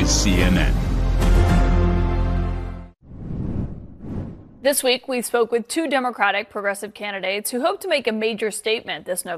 is CNN. This week, we spoke with two Democratic progressive candidates who hope to make a major statement this November.